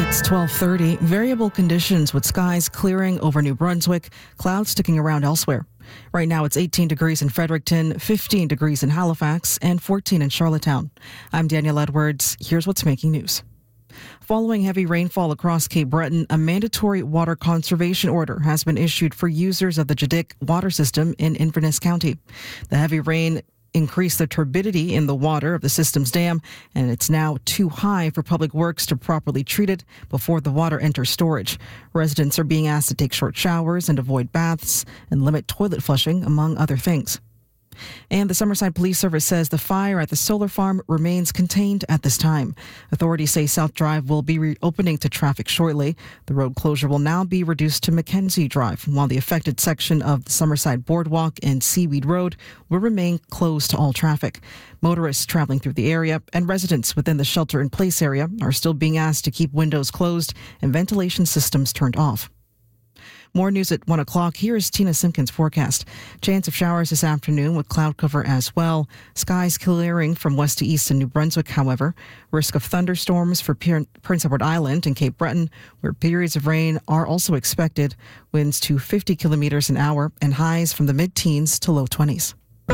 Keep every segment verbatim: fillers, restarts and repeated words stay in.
It's twelve thirty. Variable conditions with skies clearing over New Brunswick, clouds sticking around elsewhere. Right now it's eighteen degrees in Fredericton, fifteen degrees in Halifax, and fourteen in Charlottetown. I'm Danielle Edwards. Here's what's making news. Following heavy rainfall across Cape Breton, a mandatory water conservation order has been issued for users of the Jadick water system in Inverness County. The heavy rain increased the turbidity in the water of the system's dam, and it's now too high for public works to properly treat it before the water enters storage. Residents are being asked to take short showers and avoid baths and limit toilet flushing, among other things. And the Summerside Police Service says the fire at the solar farm remains contained at this time. Authorities say South Drive will be reopening to traffic shortly. The road closure will now be reduced to Mackenzie Drive, while the affected section of the Summerside Boardwalk and Seaweed Road will remain closed to all traffic. Motorists traveling through the area and residents within the shelter-in-place area are still being asked to keep windows closed and ventilation systems turned off. More news at one o'clock. Here's Tina Simpkins' forecast. Chance of showers this afternoon with cloud cover as well. Skies clearing from west to east in New Brunswick, however. Risk of thunderstorms for Prince Edward Island and Cape Breton, where periods of rain are also expected. Winds to fifty kilometers an hour and highs from the mid-teens to low twenties.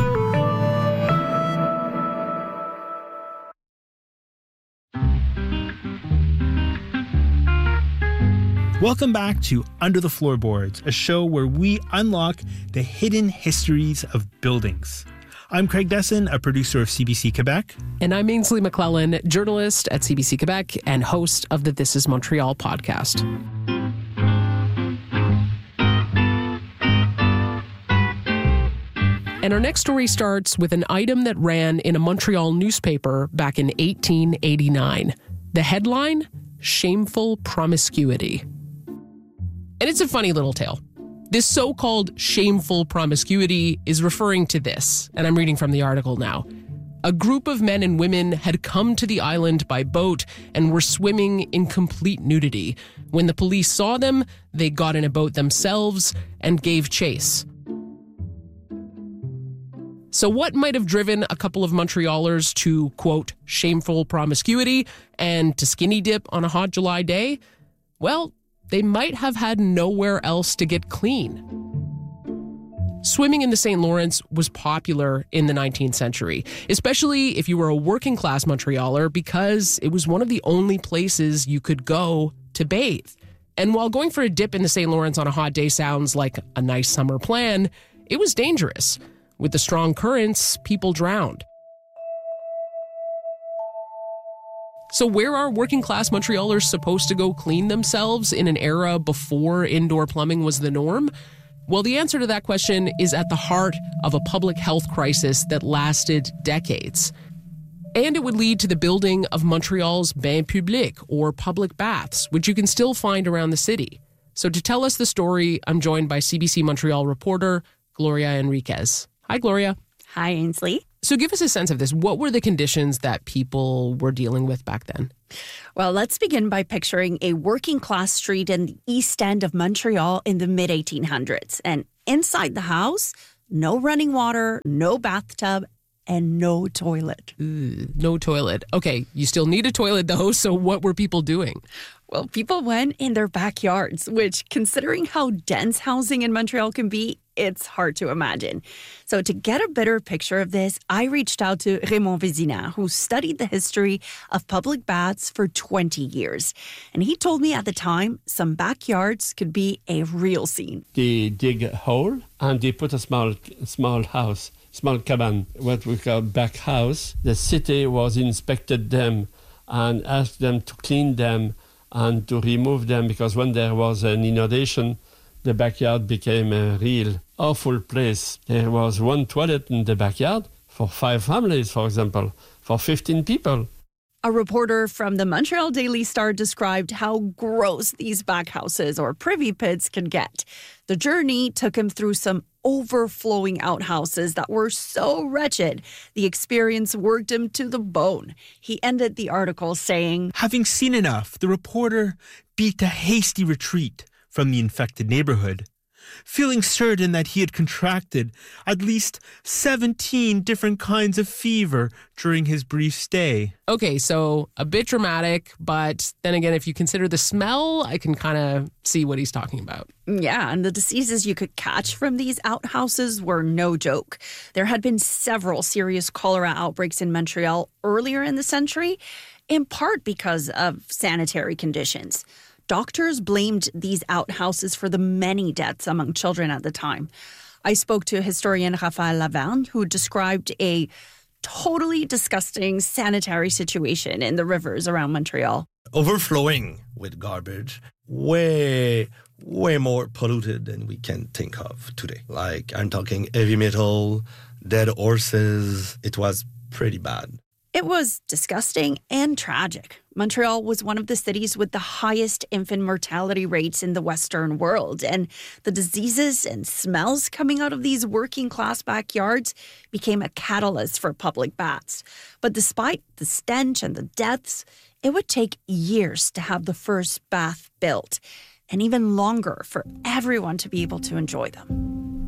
Welcome back to Under the Floorboards, a show where we unlock the hidden histories of buildings. I'm Craig Desson, a producer of C B C Quebec. And I'm Ainsley McClellan, journalist at C B C Quebec and host of the This is Montreal podcast. And our next story starts with an item that ran in a Montreal newspaper back in eighteen eighty-nine. The headline, Shameful Promiscuity. And it's a funny little tale. This so-called shameful promiscuity is referring to this, and I'm reading from the article now. A group of men and women had come to the island by boat and were swimming in complete nudity. When the police saw them, they got in a boat themselves and gave chase. So what might have driven a couple of Montrealers to, quote, shameful promiscuity and to skinny dip on a hot July day? Well, they might have had nowhere else to get clean. Swimming in the Saint Lawrence was popular in the nineteenth century, especially if you were a working-class Montrealer, because it was one of the only places you could go to bathe. And while going for a dip in the Saint Lawrence on a hot day sounds like a nice summer plan, it was dangerous. With the strong currents, people drowned. So where are working-class Montrealers supposed to go clean themselves in an era before indoor plumbing was the norm? Well, the answer to that question is at the heart of a public health crisis that lasted decades. And it would lead to the building of Montreal's bains publics, or public baths, which you can still find around the city. So to tell us the story, I'm joined by C B C Montreal reporter Gloria Enriquez. Hi, Gloria. Hi, Ainsley. So give us a sense of this. What were the conditions that people were dealing with back then? Well, let's begin by picturing a working-class street in the east end of Montreal in the mid eighteen hundreds. And inside the house, no running water, no bathtub, and no toilet. Ooh, no toilet. Okay, you still need a toilet, though, so what were people doing? Well, people went in their backyards, which, considering how dense housing in Montreal can be, it's hard to imagine. So to get a better picture of this, I reached out to Raymond Vézina, who studied the history of public baths for twenty years. And he told me at the time, some backyards could be a real scene. They dig a hole and they put a small small house, small cabin, what we call back house. The city was inspected them and asked them to clean them and to remove them, because when there was an inundation, the backyard became a real awful place. There was one toilet in the backyard for five families, for example, for fifteen people. A reporter from the Montreal Daily Star described how gross these backhouses or privy pits can get. The journey took him through some overflowing outhouses that were so wretched. The experience worked him to the bone. He ended the article saying, Having seen enough, the reporter beat a hasty retreat from the infected neighborhood. feeling certain that he had contracted at least seventeen different kinds of fever during his brief stay. Okay, so a bit dramatic, but then again, if you consider the smell, I can kind of see what he's talking about. Yeah, and the diseases you could catch from these outhouses were no joke. There had been several serious cholera outbreaks in Montreal earlier in the century, in part because of sanitary conditions. Doctors blamed these outhouses for the many deaths among children at the time. I spoke to historian Raphaël Lavergne, who described a totally disgusting sanitary situation in the rivers around Montreal. Overflowing with garbage, way, way more polluted than we can think of today. Like, I'm talking heavy metal, dead horses. It was pretty bad. It was disgusting and tragic. Montreal was one of the cities with the highest infant mortality rates in the Western world, and the diseases and smells coming out of these working-class backyards became a catalyst for public baths. But despite the stench and the deaths, it would take years to have the first bath built, and even longer for everyone to be able to enjoy them.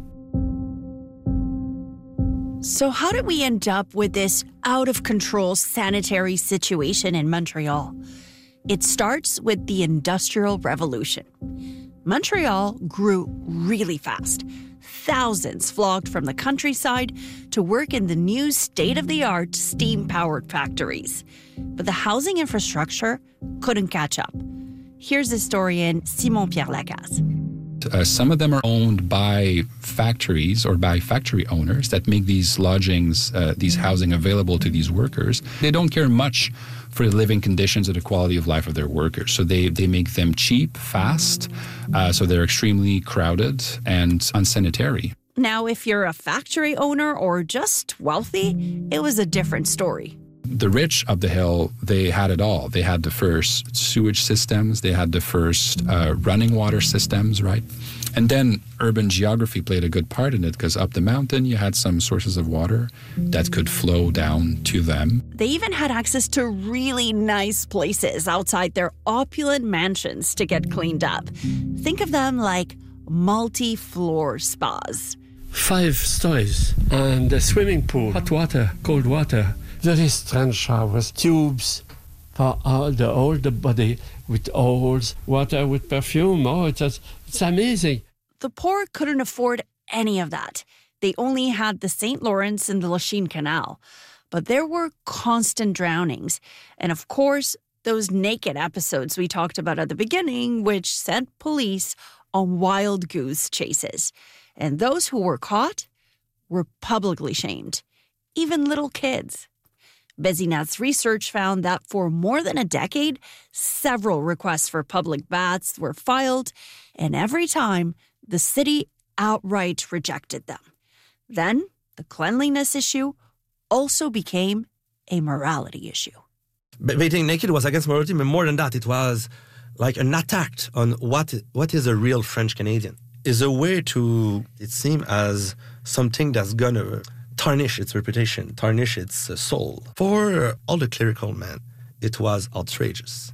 So how did we end up with this out-of-control sanitary situation in Montreal? It starts with the Industrial Revolution. Montreal grew really fast. Thousands flocked from the countryside to work in the new state-of-the-art steam-powered factories. But the housing infrastructure couldn't catch up. Here's historian Simon-Pierre Lacaze. Uh, some of them are owned by factories or by factory owners that make these lodgings, uh, these housing available to these workers. They don't care much for the living conditions or the quality of life of their workers. So they, they make them cheap, fast, uh, so they're extremely crowded and unsanitary. Now, if you're a factory owner or just wealthy, it was a different story. The rich of the hill, they had it all. They had the first sewage systems. They had the first uh, running water systems, right? And then urban geography played a good part in it because up the mountain, you had some sources of water that could flow down to them. They even had access to really nice places outside their opulent mansions to get cleaned up. Think of them like multi-floor spas. Five stories and a swimming pool, hot water, cold water. Very strange showers, tubes for all the whole the body with oils, water with perfume. Oh, it's just, it's amazing. The poor couldn't afford any of that. They only had the Saint Lawrence and the Lachine Canal. But there were constant drownings. And of course, those naked episodes we talked about at the beginning, which sent police on wild goose chases. And those who were caught were publicly shamed, even little kids. Bézinat's research found that for more than a decade, several requests for public baths were filed, and every time, the city outright rejected them. Then, the cleanliness issue also became a morality issue. Bathing naked was against morality, but more than that, it was like an attack on what what is a real French Canadian. It's a way to, it seemed as something that's gonna tarnish its reputation, tarnish its uh, soul. For all the clerical men, it was outrageous.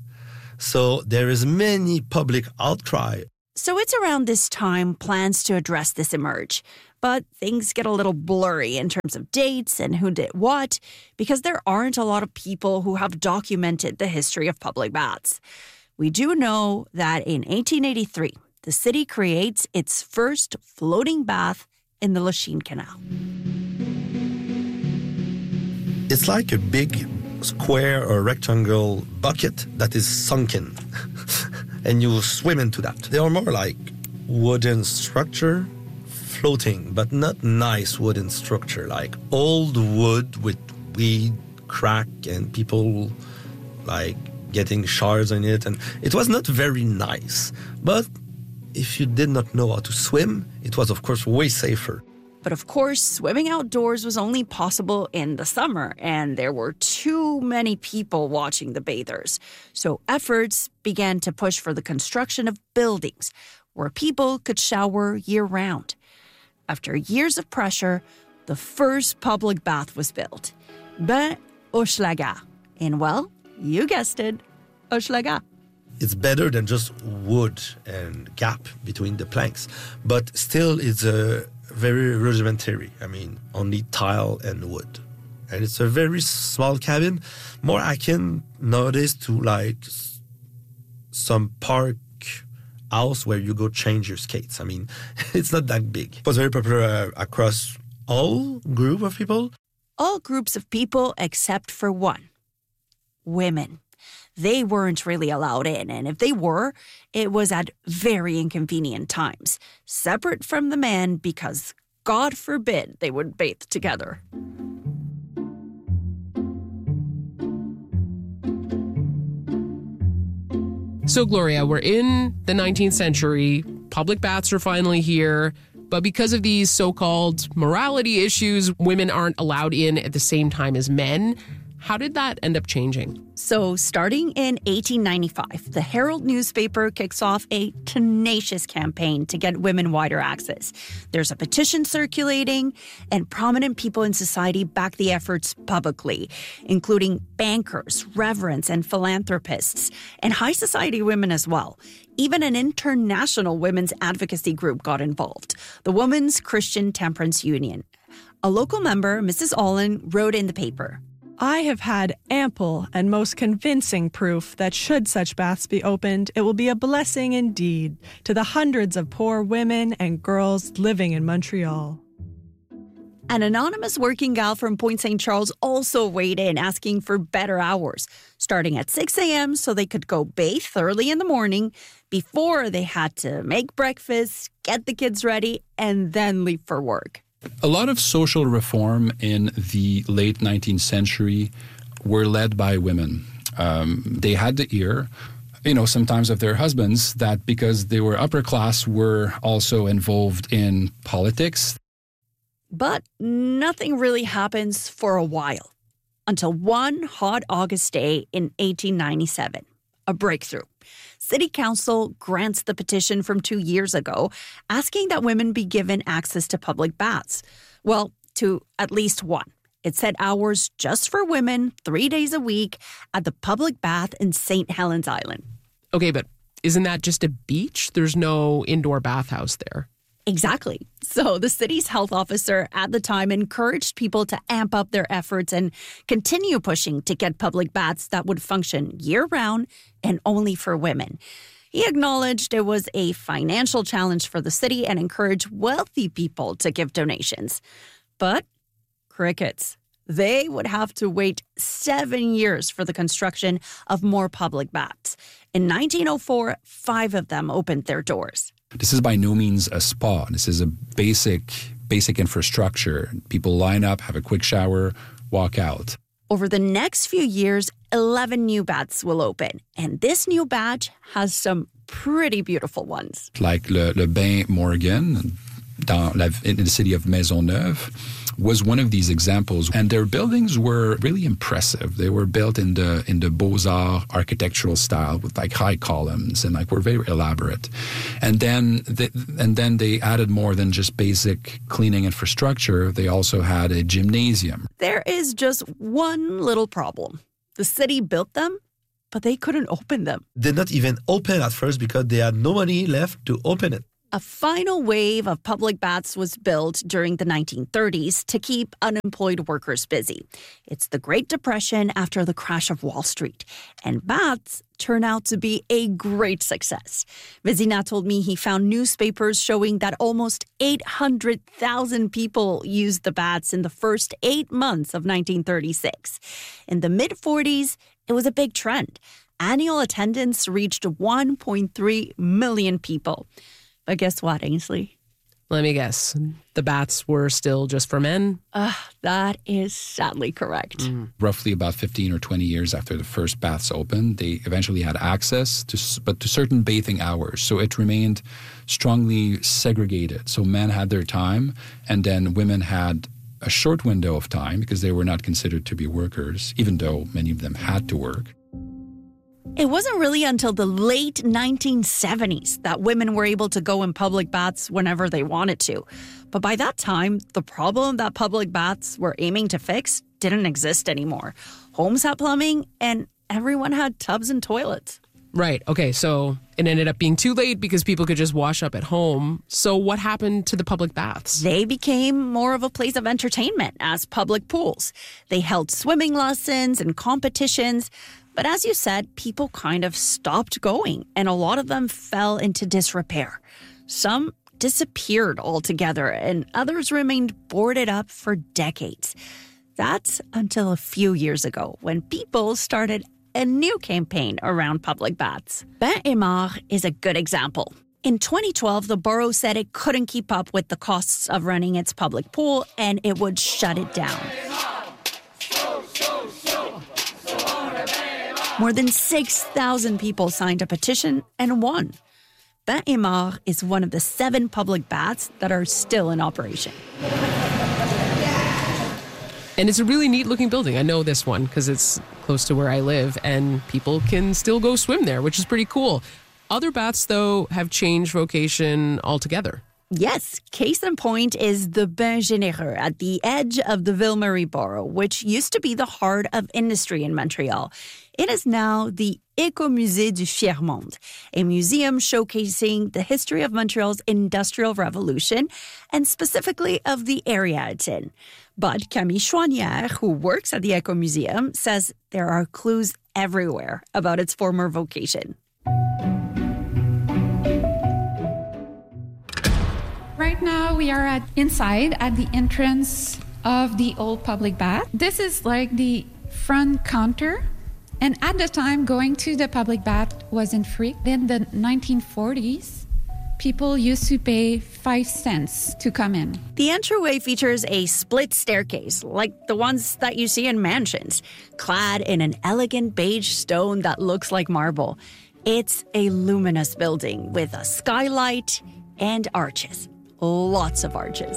So there is many public outcry. So it's around this time plans to address this emerge. But things get a little blurry in terms of dates and who did what, because there aren't a lot of people who have documented the history of public baths. We do know that in eighteen eighty-three, the city creates its first floating bath in the Lachine Canal. It's like a big square or rectangle bucket that is sunken, and you swim into that. They are more like wooden structure, floating, but not nice wooden structure, like old wood with weed, crack, and people like getting shards in it. And it was not very nice. But if you did not know how to swim, it was, of course, way safer. But of course, swimming outdoors was only possible in the summer, and there were too many people watching the bathers. So efforts began to push for the construction of buildings where people could shower year-round. After years of pressure, the first public bath was built. Bain Hochelaga. And well, you guessed it, Hochelaga. it's better than just wood and gap between the planks. But still, it's a very rudimentary. I mean, only tile and wood. And it's a very small cabin, more akin nowadays to like some park house where you go change your skates. I mean, it's not that big. It was very popular uh, across all group of people. All groups of people except for one. Women. They weren't really allowed in, and if they were, it was at very inconvenient times, separate from the men because, God forbid, they would bathe together. So, Gloria, we're in the nineteenth century. Public baths are finally here. But because of these so-called morality issues, women aren't allowed in at the same time as men. How did that end up changing? So, starting in eighteen ninety-five, the Herald newspaper kicks off a tenacious campaign to get women wider access. There's a petition circulating, and prominent people in society back the efforts publicly, including bankers, reverends, and philanthropists, and high society women as well. Even an international women's advocacy group got involved, the Women's Christian Temperance Union. A local member, Missus Allen, wrote in the paper, I have had ample and most convincing proof that should such baths be opened, it will be a blessing indeed to the hundreds of poor women and girls living in Montreal. An anonymous working gal from Point Saint Charles also weighed in, asking for better hours, starting at six a.m. so they could go bathe early in the morning before they had to make breakfast, get the kids ready, and then leave for work. A lot of social reform in the late nineteenth century were led by women. Um, they had the ear, you know, sometimes of their husbands, that because they were upper class were also involved in politics. But nothing really happens for a while, until one hot August day in eighteen ninety-seven, a breakthrough. City Council grants the petition from two years ago, asking that women be given access to public baths. Well, to at least one. It set hours just for women, three days a week, at the public bath in Saint Helens Island. Okay, but isn't that just a beach? There's no indoor bathhouse there. Exactly. So the city's health officer at the time encouraged people to amp up their efforts and continue pushing to get public baths that would function year-round and only for women. He acknowledged it was a financial challenge for the city and encouraged wealthy people to give donations. But crickets. They would have to wait seven years for the construction of more public baths. In nineteen oh four, five of them opened their doors. This is by no means a spa. This is a basic, basic infrastructure. People line up, have a quick shower, walk out. Over the next few years, eleven new baths will open. And this new batch has some pretty beautiful ones. Like Le, Le Bain Morgan, dans la, in the city of Maisonneuve, was one of these examples. And their buildings were really impressive. They were built in the in the Beaux-Arts architectural style with like high columns and like were very elaborate. And then they, and then they added more than just basic cleaning infrastructure. They also had a gymnasium. There is just one little problem. The city built them, but they couldn't open them. They not even open at first because they had no money left to open it. A final wave of public baths was built during the nineteen thirties to keep unemployed workers busy. It's the Great Depression after the crash of Wall Street, and baths turn out to be a great success. Vézina told me he found newspapers showing that almost eight hundred thousand people used the baths in the first eight months of nineteen thirty-six. In the mid-forties, it was a big trend. Annual attendance reached one point three million people. But guess what, Ainsley? Let me guess. The baths were still just for men? Uh, that is sadly correct. Mm. Roughly about fifteen or twenty years after the first baths opened, they eventually had access to, but to certain bathing hours. So it remained strongly segregated. So men had their time, and then women had a short window of time because they were not considered to be workers, even though many of them had to work. It wasn't really until the late nineteen seventies that women were able to go in public baths whenever they wanted to. But by that time, the problem that public baths were aiming to fix didn't exist anymore. Homes had plumbing, and everyone had tubs and toilets. Right. Okay. So it ended up being too late because people could just wash up at home. So what happened to the public baths? They became more of a place of entertainment as public pools. They held swimming lessons and competitions. But as you said, people kind of stopped going, and a lot of them fell into disrepair. Some disappeared altogether, and others remained boarded up for decades. That's until a few years ago when people started a new campaign around public baths. Bain-et-Mares is a good example. In twenty twelve, the borough said it couldn't keep up with the costs of running its public pool and it would shut it down. More than six thousand people signed a petition and won. Bain-et-Mares is one of the seven public baths that are still in operation. And it's a really neat looking building. I know this one because it's close to where I live and people can still go swim there, which is pretty cool. Other baths, though, have changed vocation altogether. Yes, case in point is the Bain Généreux at the edge of the Ville-Marie borough, which used to be the heart of industry in Montreal. It is now the Écomusée du Tiers-Monde, a museum showcasing the history of Montreal's industrial revolution and specifically of the area it's in. But Camille Chouanière, who works at the Écomuseum, says there are clues everywhere about its former vocation. Right now, we are at inside at the entrance of the old public bath. This is like the front counter. And at the time, going to the public bath wasn't free. In the nineteen forties, people used to pay five cents to come in. The entryway features a split staircase, like the ones that you see in mansions, clad in an elegant beige stone that looks like marble. It's a luminous building with a skylight and arches. Lots of arches.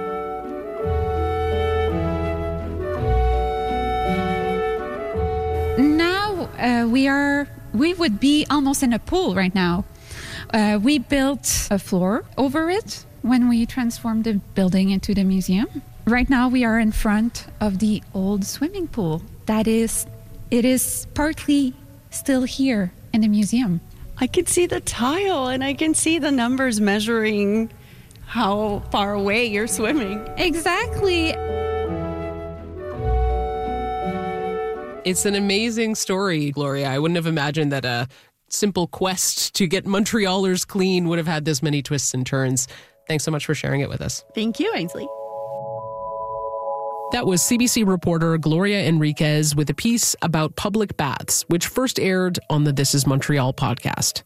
Now uh, we are, we would be almost in a pool right now. Uh, we built a floor over it when we transformed the building into the museum. Right now we are in front of the old swimming pool. That is, it is partly still here in the museum. I can see the tile and I can see the numbers measuring how far away you're swimming. Exactly. It's an amazing story, Gloria. I wouldn't have imagined that a simple quest to get Montrealers clean would have had this many twists and turns. Thanks so much for sharing it with us. Thank you, Ainsley. That was C B C reporter Gloria Enriquez with a piece about public baths, which first aired on the This Is Montreal podcast.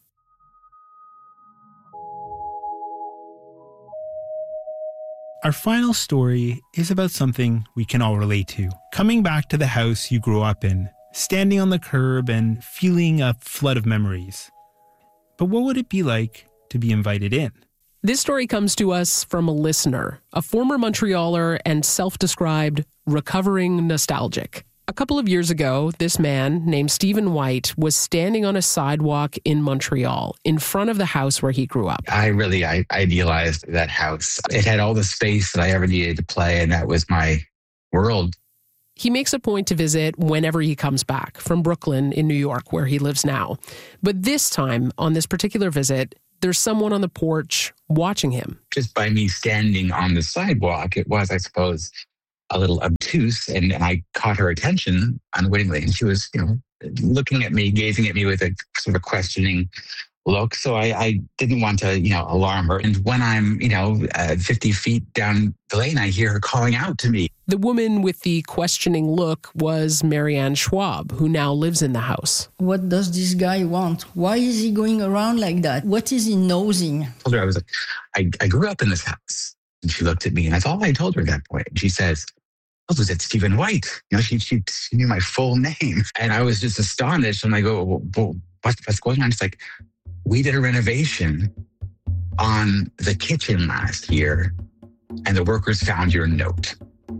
Our final story is about something we can all relate to. Coming back to the house you grew up in, standing on the curb and feeling a flood of memories. But what would it be like to be invited in? This story comes to us from a listener, a former Montrealer and self-described recovering nostalgic. A couple of years ago, this man named Stephen White was standing on a sidewalk in Montreal in front of the house where he grew up. I really I idealized that house. It had all the space that I ever needed to play, and that was my world. He makes a point to visit whenever he comes back from Brooklyn in New York, where he lives now. But this time, on this particular visit, there's someone on the porch watching him. Just by me standing on the sidewalk, it was, I suppose, a little obtuse, and, and I caught her attention unwittingly. And she was, you know, looking at me, gazing at me with a sort of questioning look. So I, I didn't want to, you know, alarm her. And when I'm, you know, uh, fifty feet down the lane, I hear her calling out to me. The woman with the questioning look was Marianne Schwab, who now lives in the house. What does this guy want? Why is he going around like that? What is he nosing? I told her I was like, I, I grew up in this house. And she looked at me, and that's all I told her at that point. And she says, oh, was it Stephen White? You know, she, she, she knew my full name. And I was just astonished. And I go, well, well, what, what's going on? It's like, we did a renovation on the kitchen last year, and the workers found your note.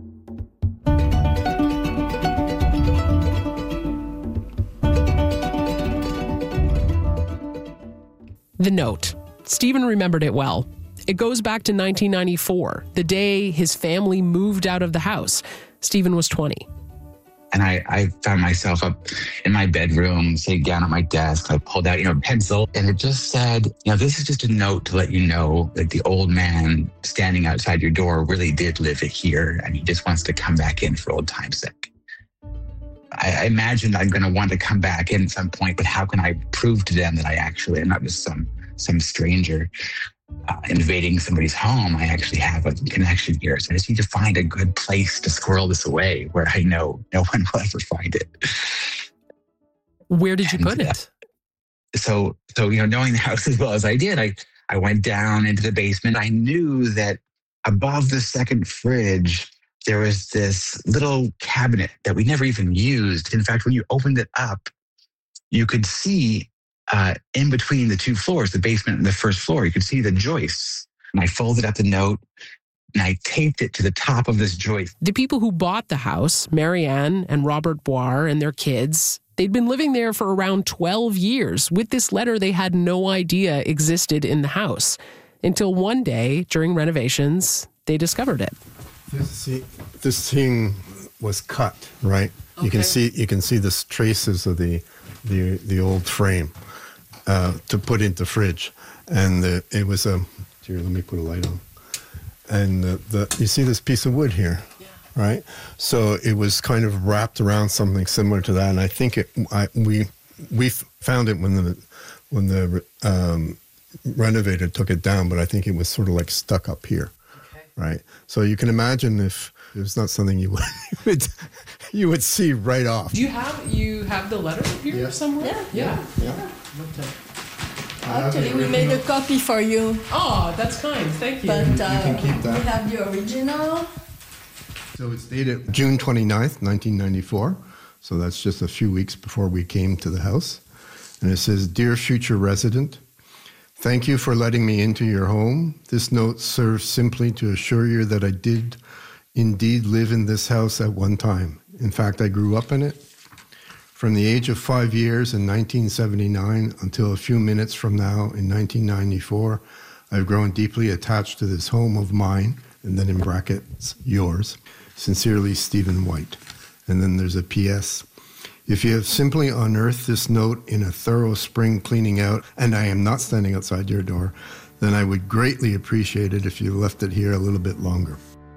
The note. Stephen remembered it well. It goes back to nineteen ninety-four, the day his family moved out of the house. Stephen was twenty. And I, I found myself up in my bedroom, sitting down at my desk. I pulled out, you know, a pencil, and it just said, you know, this is just a note to let you know that the old man standing outside your door really did live here, and he just wants to come back in for old time's sake. I, I imagined I'm going to want to come back in at some point, but how can I prove to them that I actually am not just some some stranger uh, invading somebody's home? I actually have a connection here. So I just need to find a good place to squirrel this away where I know no one will ever find it. Where did you and, put it? Uh, so, so, you know, knowing the house as well as I did, I, I went down into the basement. I knew that above the second fridge, there was this little cabinet that we never even used. In fact, when you opened it up, you could see uh, in between the two floors, the basement and the first floor, you could see the joists. And I folded up the note and I taped it to the top of this joist. The people who bought the house, Marianne and Robert Boire and their kids, they'd been living there for around twelve years. With this letter, they had no idea existed in the house until one day during renovations, they discovered it. This, see, this thing was cut, right? Okay. You can see you can see the traces of the the the old frame uh, to put into fridge, and the, it was a. Here, let me put a light on. And the, the you see this piece of wood here, yeah. Right? So it was kind of wrapped around something similar to that, and I think it. I, we we found it when the when the um, renovator took it down, but I think it was sort of like stuck up here. Right. So you can imagine if it was not something you would you would, you would see right off. Do you have you have the letter here yeah. somewhere? Yeah. Yeah. yeah. yeah. Actually, we made a copy for you. Oh, that's kind. Thank you. But uh, you can keep that. We have the original. So it's dated June twenty-ninth, nineteen ninety-four. So that's just a few weeks before we came to the house. And it says, "Dear future resident, thank you for letting me into your home. This note serves simply to assure you that I did indeed live in this house at one time. In fact, I grew up in it. From the age of five years in nineteen seventy-nine until a few minutes from now in nineteen ninety-four, I've grown deeply attached to this home of mine," and then in brackets, "yours. Sincerely, Stephen White." And then there's a P S. "If you have simply unearthed this note in a thorough spring cleaning out, and I am not standing outside your door, then I would greatly appreciate it if you left it here a little bit longer."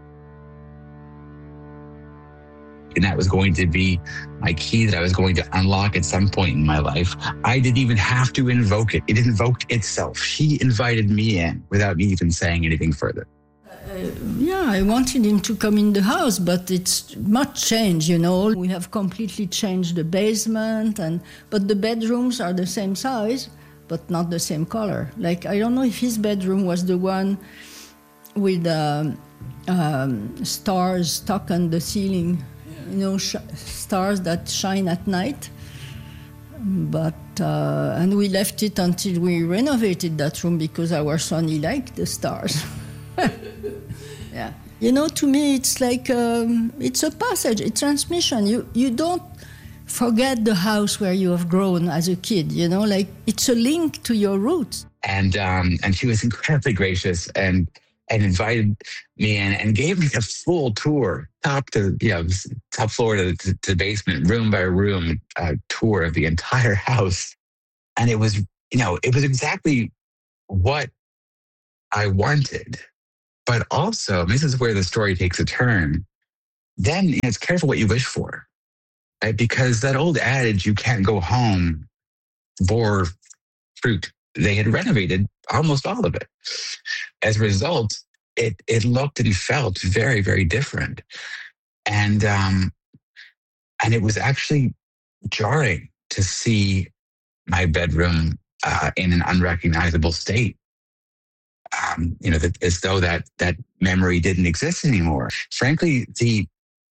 And that was going to be my key that I was going to unlock at some point in my life. I didn't even have to invoke it. It invoked itself. She invited me in without me even saying anything further. Uh, yeah, I wanted him to come in the house, but it's much changed, you know. We have completely changed the basement, and but the bedrooms are the same size, but not the same color. Like, I don't know if his bedroom was the one with um, um, stars stuck on the ceiling, you know, sh- stars that shine at night. But, uh, and we left it until we renovated that room because our son, he liked the stars. Yeah. You know, to me, it's like, um, it's a passage, it's transmission. You, you don't forget the house where you have grown as a kid, you know, like it's a link to your roots. And, um, and she was incredibly gracious and, and invited me in and gave me a full tour, top to, you know, top floor to, to, to basement, room by room, uh, tour of the entire house. And it was, you know, it was exactly what I wanted. But also, this is where the story takes a turn. Then you know, it's careful what you wish for, right? Because that old adage, you can't go home, bore fruit. They had renovated almost all of it. As a result, it it looked and felt very, very different. And um, and it was actually jarring to see my bedroom uh, in an unrecognizable state. Um, you know, that, as though that that memory didn't exist anymore. Frankly, the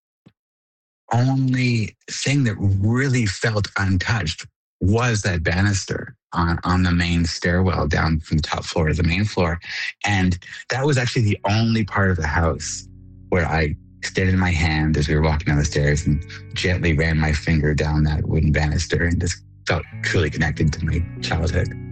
only thing that really felt untouched was that banister on, on the main stairwell down from the top floor to the main floor. And that was actually the only part of the house where I extended my hand as we were walking down the stairs and gently ran my finger down that wooden banister and just felt truly connected to my childhood.